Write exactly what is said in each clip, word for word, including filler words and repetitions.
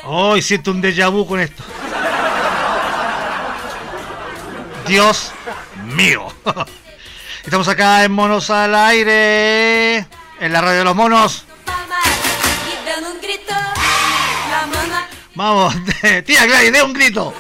Hoy siento un déjà vu con esto. Dios mío. Estamos acá en Monos al Aire, en la radio de los monos. Vamos, tía Gladys, dé un grito.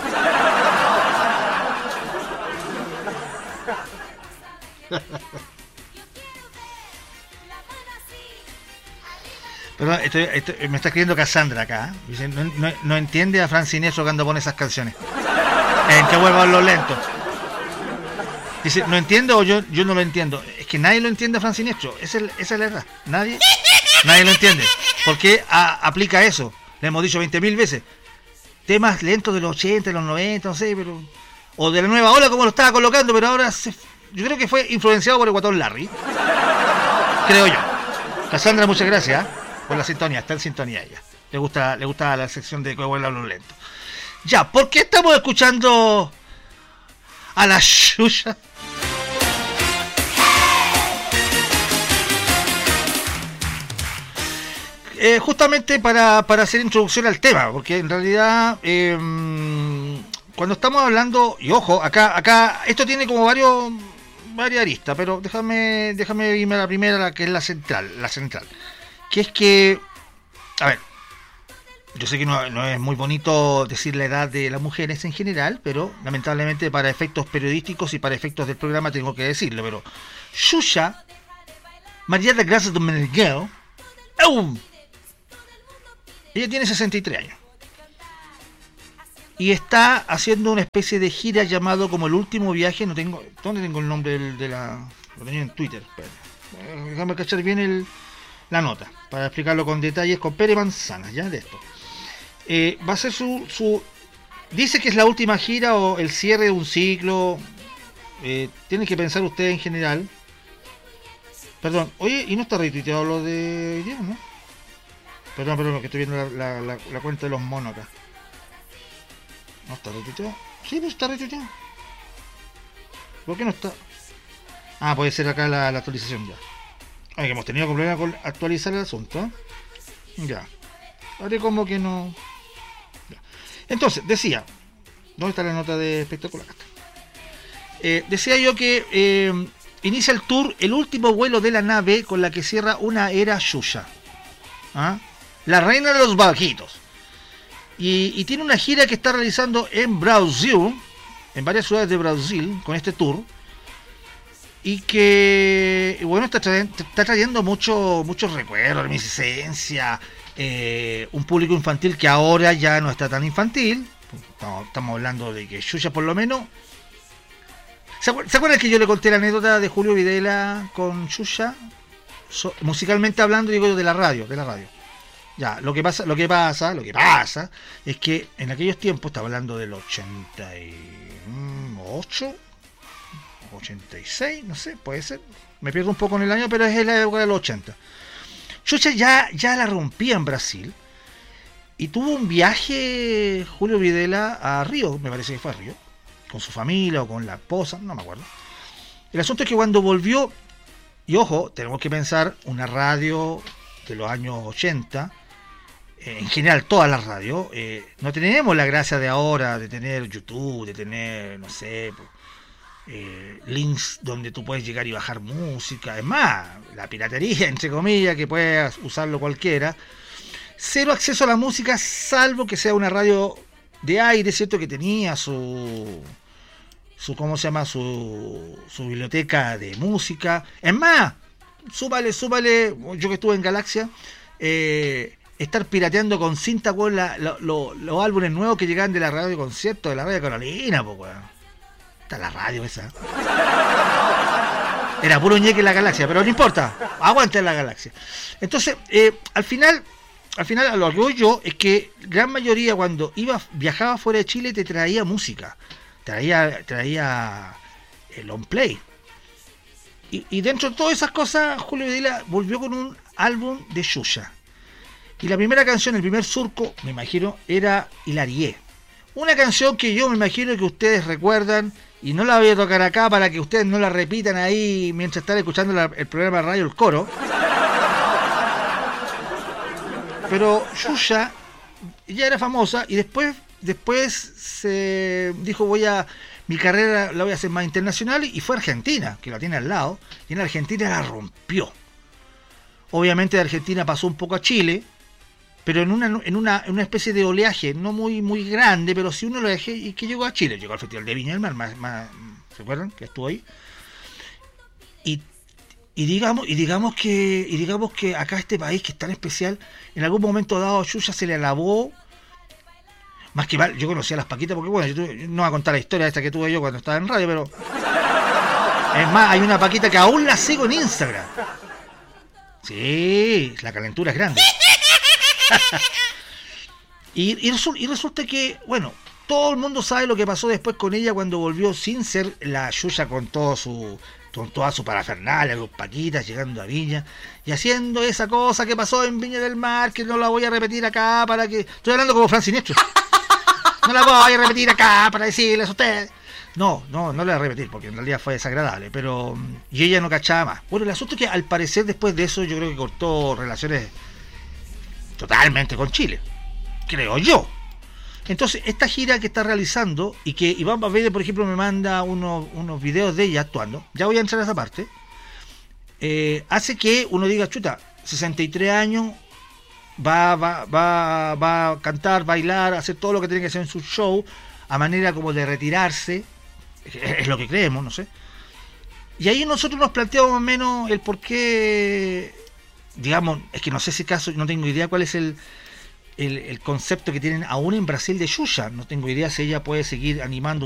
Pero estoy, estoy, me está escribiendo Cassandra acá. ¿eh? Dice, no, no, no entiende a Fran Sinestro cuando pone esas canciones. En que vuelvan los lentos. Dice, no entiendo o yo, yo no lo entiendo. Es que nadie lo entiende a Fran Sinestro. Esa es, esa es la verdad. Nadie, nadie lo entiende. ¿Por qué a, aplica eso? Le hemos dicho veinte mil veces. Temas lentos de los ochenta, de los noventa, no sé, pero... O de la nueva ola como lo estaba colocando, pero ahora se, yo creo que fue influenciado por el guatón Larry. Creo yo. Cassandra, muchas gracias. ¿eh? Por la sintonía, está en sintonía ella. Le gusta, le gusta la sección de que vuelva los lentos. Ya, ¿por qué estamos escuchando a la Xuxa? Eh, justamente para, para hacer introducción al tema, porque en realidad eh, cuando estamos hablando, y ojo, acá, acá esto tiene como varios varias aristas, pero déjame, déjame irme a la primera, la que es la central, la central. Que es que, a ver, yo sé que no, no es muy bonito decir la edad de las mujeres en general, pero lamentablemente para efectos periodísticos y para efectos del programa tengo que decirlo, pero Xuxa, María de Gracia Domenecheo, ¡oh! Ella tiene sesenta y tres años. Y está haciendo una especie de gira llamado como el último viaje, no tengo, ¿dónde tengo el nombre de, de la... Lo tenía en Twitter, espérate. Déjame cachar bien el... la nota, para explicarlo con detalles, con Pere Manzanas, ya de esto. Eh, va a ser su, su... Dice que es la última gira o el cierre de un ciclo. Eh, tienen que pensar ustedes en general. Perdón, oye, y no está retuiteado lo de hoy día, ¿no? Perdón, perdón, que estoy viendo la, la, la, la cuenta de los monos acá. ¿No está retuiteado? Sí, pues está retuiteado. ¿Por qué no está? Ah, puede ser acá la, la actualización ya. Ay, que hemos tenido problemas con actualizar el asunto, ¿eh? Ya. Ahora como que no... Ya. Entonces, decía... ¿Dónde está la nota de espectacular? Eh, decía yo que eh, inicia el tour El último vuelo de la nave, con la que cierra una era Xuxa. ¿Ah? La reina de los bajitos. Y, y tiene una gira que está realizando en Brasil, en varias ciudades de Brasil, con este tour. Y que, bueno, está trayendo, está trayendo mucho, muchos recuerdos, reminiscencia, eh, un público infantil que ahora ya no está tan infantil. Estamos, estamos hablando de que Xuxa, por lo menos... ¿Se acuerdan, ¿Se acuerdan que yo le conté la anécdota de Julio Videla con Xuxa? So, musicalmente hablando, digo yo, de la radio, de la radio. Ya, lo que pasa, lo que pasa, lo que pasa, es que en aquellos tiempos, estaba hablando del ochenta y ocho... ochenta y seis, no sé, puede ser. Me pierdo un poco en el año, pero es en la época de los ochenta. Xuxa ya, ya la rompía en Brasil. Y tuvo un viaje, Julio Videla, a Río, me parece que fue a Río, con su familia o con la esposa, no me acuerdo. El asunto es que cuando volvió, y ojo, tenemos que pensar, una radio de los años ochenta, eh, en general todas las radios, eh, no tenemos la gracia de ahora de tener YouTube, de tener, no sé... Eh, links donde tú puedes llegar y bajar música, es más, la piratería, entre comillas, que puedas usarlo cualquiera, cero acceso a la música, salvo que sea una radio de aire, ¿cierto? Que tenía su, su ¿cómo se llama? Su, su biblioteca de música, es más, súbale, súbale, yo que estuve en Galaxia, eh, estar pirateando con cinta con la, la, lo, los álbumes nuevos que llegaban de la radio de concierto, de la radio Carolina, pues, weón. Está la radio esa. Era puro ñeque en la Galaxia, pero no importa. Aguanta en la Galaxia. Entonces, eh, al final, al final, a lo que voy yo es que gran mayoría cuando iba, viajaba fuera de Chile te traía música. Traía, traía el on play. Y, y dentro de todas esas cosas, Julio Videla volvió con un álbum de Xuxa. Y la primera canción, el primer surco, me imagino, era Hilarie. Una canción que yo me imagino que ustedes recuerdan, y no la voy a tocar acá para que ustedes no la repitan ahí mientras están escuchando la, el programa de radio El Coro. Pero Xuxa ella era famosa y después, después se dijo voy a, mi carrera la voy a hacer más internacional y fue a Argentina, que la tiene al lado, y en Argentina la rompió. Obviamente de Argentina pasó un poco a Chile, pero en una, en una, en una especie de oleaje, no muy, muy grande, pero sí un oleaje, y que llegó a Chile, llegó al Festival de Viña del Mar, más, más, ¿se acuerdan? Que estuvo ahí. Y, y digamos, y digamos que, y digamos que acá este país que es tan especial, en algún momento dado a Yuya se le alabó, más que mal, yo conocía a las Paquitas, porque bueno, yo, tuve, yo no voy a contar la historia esta que tuve yo cuando estaba en radio, pero es más, hay una Paquita que aún la sigo en Instagram. Sí, la calentura es grande. y, y, resu- y resulta que, bueno, todo el mundo sabe lo que pasó después con ella cuando volvió sin ser la Yuya con todo su, con toda su parafernalia, con Paquitas llegando a Viña y haciendo esa cosa que pasó en Viña del Mar, que no la voy a repetir acá para que... Estoy hablando como Fran Sinestro. No la voy a repetir acá para decirles a ustedes. No, no, no la voy a repetir porque en realidad fue desagradable, pero... Y ella no cachaba más. Bueno, el asunto es que al parecer después de eso yo creo que cortó relaciones totalmente con Chile. Creo yo. Entonces, esta gira que está realizando y que Iván Valverde, por ejemplo, me manda unos, unos videos de ella actuando, ya voy a entrar a esa parte, eh, hace que uno diga, chuta, sesenta y tres años, va, va, va, va a cantar, bailar, hacer todo lo que tiene que hacer en su show, a manera como de retirarse, es lo que creemos, no sé. Y ahí nosotros nos planteamos más o menos el por qué, digamos, es que no sé ese caso, no tengo idea cuál es el, el, el concepto que tienen aún en Brasil de Yuya, no tengo idea si ella puede seguir animando